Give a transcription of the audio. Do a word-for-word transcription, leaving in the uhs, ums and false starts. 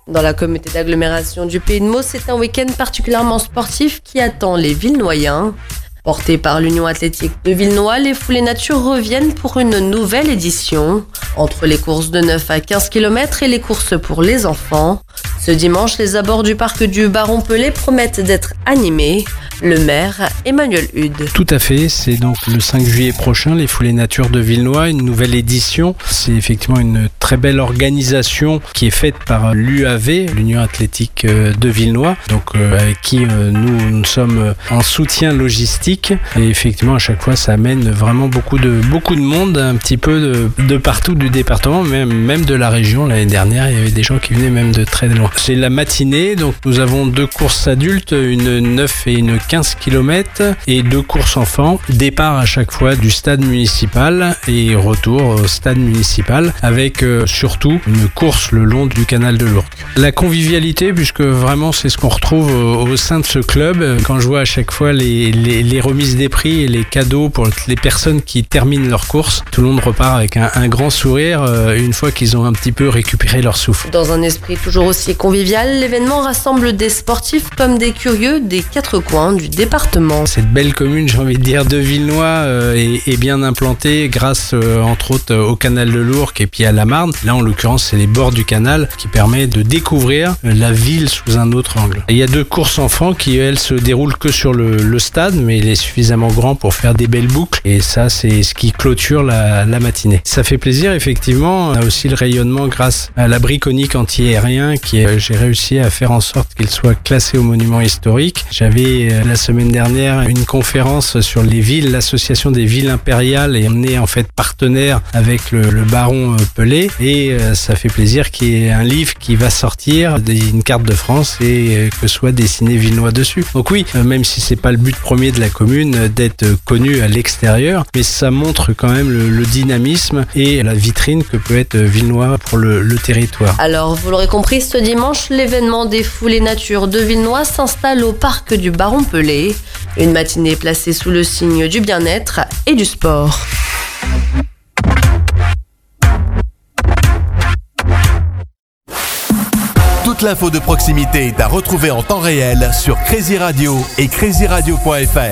Dans la communauté d'agglomération du Pays de Meaux, c'est un week-end particulièrement sportif qui attend les Villenoyens. Portés par l'Union athlétique de Villenois, les Foulées Nature reviennent pour une nouvelle édition. Entre les courses de neuf à quinze kilomètres et les courses pour les enfants. Ce dimanche, les abords du parc du Baron-Pelé promettent d'être animés. Le maire, Emmanuel Hude. Tout à fait, c'est donc le cinq juillet prochain, les Foulées Nature de Villenois, une nouvelle édition. C'est effectivement une très belle organisation qui est faite par l'U A V, l'Union athlétique de Villenois, donc euh, avec qui euh, nous, nous sommes en soutien logistique. Et effectivement, à chaque fois, ça amène vraiment beaucoup de, beaucoup de monde, un petit peu de, de partout du département, même, même de la région. L'année dernière, il y avait des gens qui venaient même de très loin. C'est la matinée, donc nous avons deux courses adultes, une neuf et une quinze kilomètres et deux courses enfants. Départ à chaque fois du stade municipal et retour au stade municipal avec euh, surtout une course le long du canal de l'Ourcq. La convivialité, puisque vraiment c'est ce qu'on retrouve au, au sein de ce club. Quand je vois à chaque fois les, les, les remises des prix et les cadeaux pour les personnes qui terminent leur course, tout le monde repart avec un, un grand sourire euh, une fois qu'ils ont un petit peu récupéré leur souffle. Dans un esprit toujours aussi convivial, l'événement rassemble des sportifs comme des curieux des quatre coins du département. Cette belle commune, j'ai envie de dire, de Villenois euh, est, est bien implantée grâce euh, entre autres au canal de l'Ourcq et puis à la Marne. Là en l'occurrence c'est les bords du canal qui permet de découvrir la ville sous un autre angle. Et il y a deux courses enfants qui elles se déroulent que sur le, le stade, mais il est suffisamment grand pour faire des belles boucles et ça c'est ce qui clôture la, la matinée. Ça fait plaisir effectivement. On a aussi le rayonnement grâce à l'abri conique anti-aérien qui est, j'ai réussi à faire en sorte qu'il soit classé au monument historique. J'avais euh, la semaine dernière une conférence sur les villes, l'association des villes impériales, et on est en fait partenaire avec le, le baron Pelé et euh, ça fait plaisir qu'il y ait un livre qui va sortir, une carte de France et euh, que soit dessiné Villenois dessus. Donc oui, euh, même si c'est pas le but premier de la commune euh, d'être connu à l'extérieur, mais ça montre quand même le, le dynamisme et la vitrine que peut être Villenois pour le, le territoire. Alors vous l'aurez compris, ce dimanche, l'événement des Foulées Nature de Villenois s'installe au parc du Baron-Pelé. Une matinée placée sous le signe du bien-être et du sport. Toute l'info de proximité est à retrouver en temps réel sur Crazy Radio et crazy radio point f r.